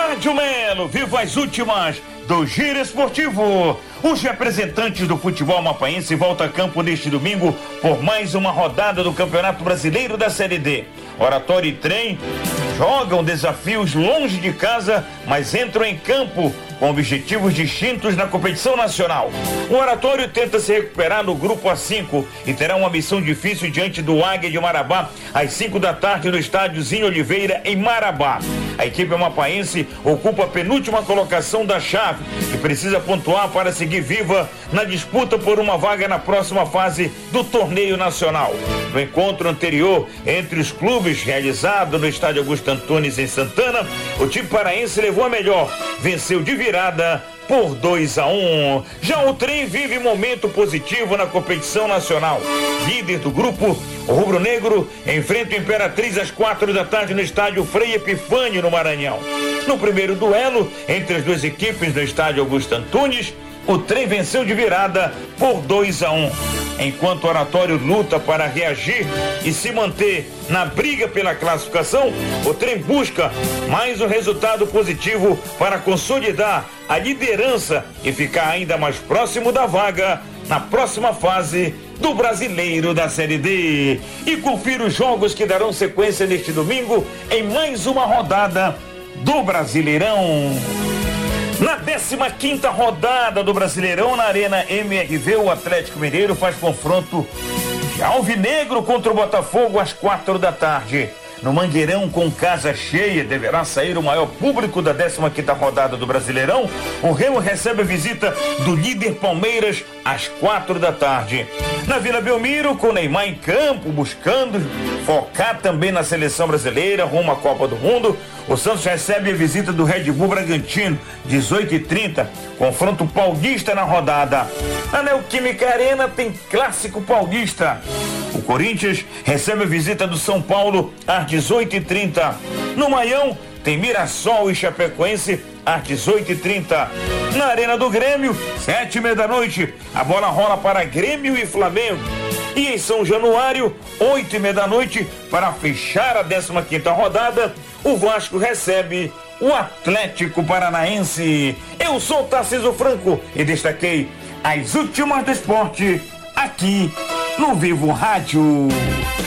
Rádio Melo, viva as últimas do Giro Esportivo. Os representantes do futebol amapaense voltam a campo neste domingo por mais uma rodada do Campeonato Brasileiro da Série D. Oratório e Trem jogam desafios longe de casa, mas entram em campo com objetivos distintos na competição nacional. O Oratório tenta se recuperar no grupo A5 e terá uma missão difícil diante do Águia de Marabá às 5 da tarde no estádio Zinho Oliveira, em Marabá. A equipe amapaense ocupa a penúltima colocação da chave e precisa pontuar para seguir viva na disputa por uma vaga na próxima fase do torneio nacional. No encontro anterior entre os clubes realizado no estádio Augusto Antunes em Santana, o time paraense levou a melhor, venceu de virada por 2-1. Já o Trem vive momento positivo na competição nacional. Líder do grupo, o rubro-negro enfrenta o Imperatriz às 4 da tarde no estádio Frei Epifânio, no Maranhão. No primeiro duelo entre as duas equipes no estádio Augusto Antunes, o Trem venceu de virada por 2-1. Enquanto o Oratório luta para reagir e se manter na briga pela classificação, o Trem busca mais um resultado positivo para consolidar a liderança e ficar ainda mais próximo da vaga na próxima fase do Brasileiro da Série D. E confira os jogos que darão sequência neste domingo em mais uma rodada do Brasileirão. Na 15ª rodada do Brasileirão, na Arena MRV, o Atlético Mineiro faz confronto de alvinegro contra o Botafogo às 4 da tarde. No Mangueirão, com casa cheia, deverá sair o maior público da 15ª rodada do Brasileirão. O Remo recebe a visita do líder Palmeiras às 4 da tarde. Na Vila Belmiro, com Neymar em campo, buscando focar também na seleção brasileira, rumo à Copa do Mundo, o Santos recebe a visita do Red Bull Bragantino, 18h30, confronto paulista na rodada. Na Neoquímica Arena tem clássico paulista. O Corinthians recebe a visita do São Paulo às 18h30. No Maião tem Mirassol e Chapecoense às 18h30. Na Arena do Grêmio, 7h30 da noite, a bola rola para Grêmio e Flamengo. E em São Januário, 8h30 da noite, para fechar a 15ª rodada, o Vasco recebe o Atlético Paranaense. Eu sou Tarcísio Franco e destaquei as últimas do esporte aqui no Vivo Rádio.